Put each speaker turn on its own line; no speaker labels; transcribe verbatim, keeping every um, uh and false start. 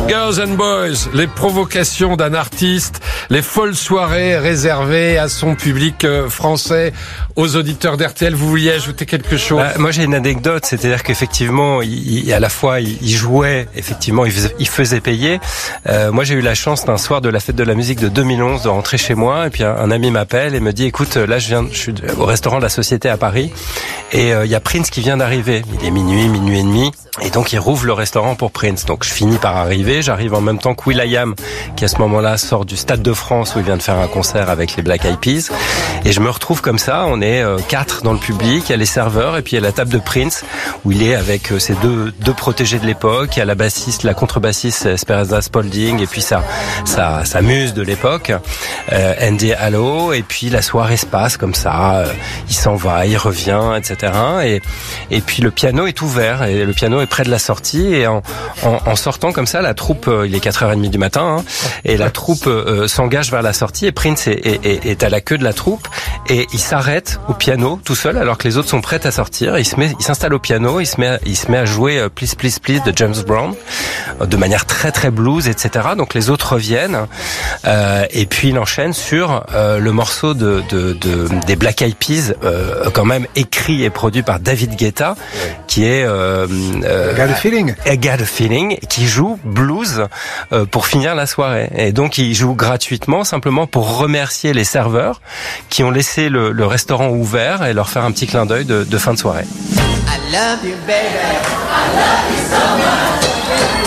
Girls and Boys, les provocations d'un artiste, les folles soirées réservées à son public français, aux auditeurs d'R T L. Vous vouliez ajouter quelque chose?
Bah, moi j'ai une anecdote, c'est-à-dire qu'effectivement, il, il, à la fois il, il jouait, effectivement il faisait, il faisait payer. Euh, moi j'ai eu la chance d'un soir de la fête de la musique de deux mille onze de rentrer chez moi, et puis un, un ami m'appelle et me dit écoute, là je viens, je suis au restaurant de la Société à Paris, et euh, il y a Prince qui vient d'arriver. Il est minuit, minuit et demi. Et donc il rouvre le restaurant pour Prince. Donc je finis par arriver, j'arrive en même temps que will.i.am, qui à ce moment-là sort du Stade de France où il vient de faire un concert avec les Black Eyed Peas. Et je me retrouve comme ça, on est euh, quatre dans le public, il y a les serveurs et puis il y a la table de Prince où il est avec euh, ses deux deux protégés de l'époque, il y a la bassiste, la contrebassiste Esperanza Spalding et puis sa sa sa muse de l'époque, euh, Andy Allo, et puis la soirée se passe comme ça, euh, il s'en va, il revient, et cetera. Et et puis le piano est ouvert et le piano est près de la sortie, et en, en, en sortant comme ça, la troupe, euh, il est quatre heures trente du matin, hein, et la troupe euh, s'engage vers la sortie, et Prince est, est, est, est à la queue de la troupe, et il s'arrête au piano tout seul alors que les autres sont prêts à sortir. Il se met, il s'installe au piano, il se met, il se met à jouer euh, Please Please Please de James Brown euh, de manière très très blues, et cetera. Donc les autres reviennent, euh, et puis il enchaîne sur euh, le morceau de, de, de des Black Eyed Peas, euh, quand même écrit et produit par David Guetta, qui est euh, euh,
I Got a Feeling.
I Got a Feeling, qui joue blues euh, pour finir la soirée. Et donc il joue gratuitement, simplement pour remercier les serveurs qui ont laissé le, le restaurant ouvert et leur faire un petit clin d'œil de, de fin de soirée.
I love you, baby. I love you so much.